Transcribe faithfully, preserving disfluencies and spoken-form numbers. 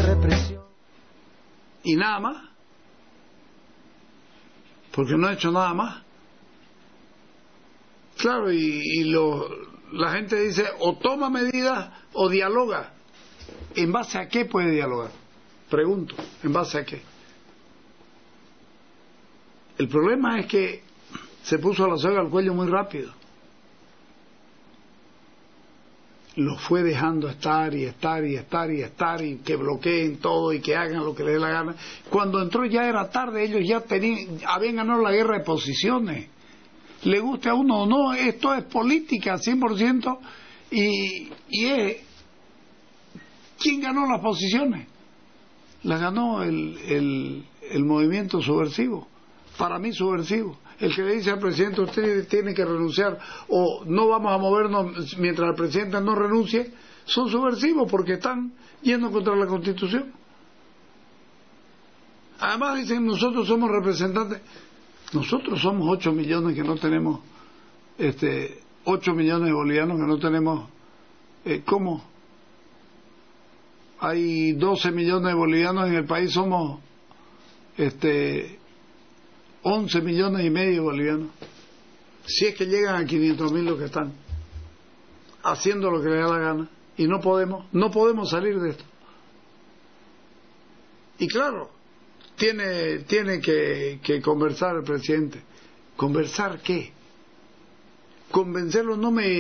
represión. Y nada más, porque no ha hecho nada más. Claro, y, y lo, la gente dice o toma medidas o dialoga. ¿En base a qué puede dialogar? Pregunto, ¿en base a qué? El problema es que se puso la soga al cuello muy rápido. Lo fue dejando estar y estar y estar y estar y que bloqueen todo y que hagan lo que les dé la gana. Cuando entró ya era tarde, ellos ya tenían, habían ganado la guerra de posiciones. Le guste a uno o no, esto es política cien por ciento y, y es... ¿Quién ganó las posiciones? Las ganó el, el, el movimiento subversivo, para mí subversivo. El que le dice al presidente usted tiene que renunciar o no vamos a movernos mientras el presidente no renuncie, son subversivos porque están yendo contra la Constitución. Además dicen nosotros somos representantes, nosotros somos ocho millones que no tenemos, este, ocho millones de bolivianos que no tenemos, eh, ¿cómo? Hay doce millones de bolivianos en el país, somos este once millones y medio de bolivianos. Si es que llegan a quinientos mil los que están haciendo lo que les da la gana, y no podemos, no podemos salir de esto. Y claro, tiene, tiene que, que conversar el presidente. ¿Conversar qué? Convencerlo no me